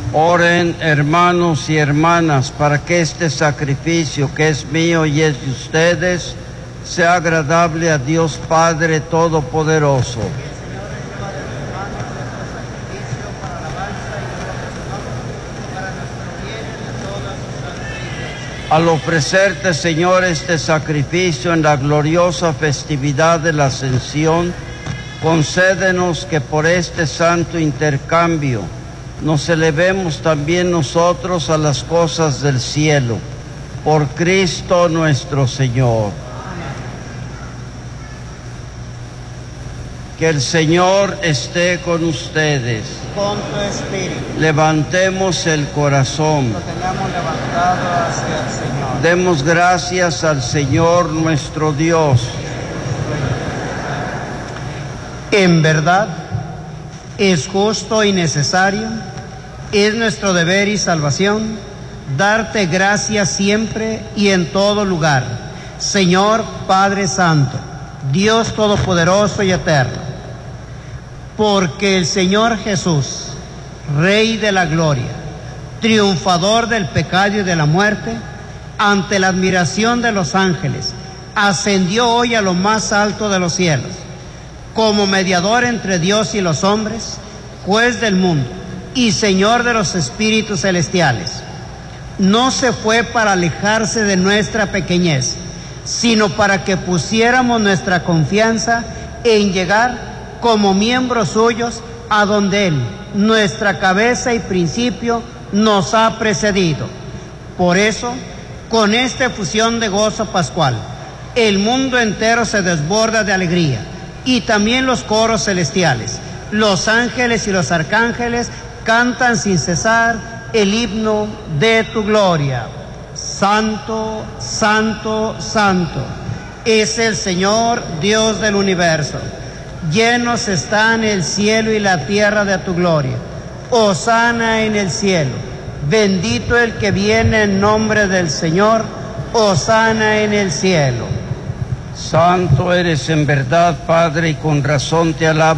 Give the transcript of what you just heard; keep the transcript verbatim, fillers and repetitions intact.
Oren, hermanos y hermanas, para que este sacrificio que es mío y es de ustedes sea agradable a Dios Padre Todopoderoso. Al ofrecerte, Señor, este sacrificio en la gloriosa festividad de la Ascensión, concédenos que por este santo intercambio nos elevemos también nosotros a las cosas del cielo. Por Cristo nuestro Señor. Que el Señor esté con ustedes. Con tu espíritu. Levantemos el corazón. Lo tengamos levantado hacia el Señor. Demos gracias al Señor nuestro Dios. En verdad, es justo y necesario, es nuestro deber y salvación, darte gracias siempre y en todo lugar, Señor Padre Santo, Dios Todopoderoso y Eterno, porque el Señor Jesús, Rey de la gloria, triunfador del pecado y de la muerte, ante la admiración de los ángeles, ascendió hoy a lo más alto de los cielos, como mediador entre Dios y los hombres, juez del mundo y Señor de los espíritus celestiales. No se fue para alejarse de nuestra pequeñez, sino para que pusiéramos nuestra confianza en llegar como miembros suyos a donde Él, nuestra cabeza y principio, nos ha precedido. Por eso, con esta efusión de gozo pascual, el mundo entero se desborda de alegría, y también los coros celestiales, los ángeles y los arcángeles cantan sin cesar el himno de tu gloria. Santo, santo, santo, es el Señor Dios del universo. Llenos están el cielo y la tierra de tu gloria. Hosana en el cielo. Bendito el que viene en nombre del Señor. Hosana en el cielo. Santo eres en verdad, Padre, y con razón te alabo.